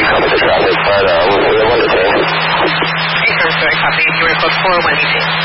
copy the traffic, but we have 1 to 10. Okay, sir, sorry, copy. You were code 4, 1 to 10.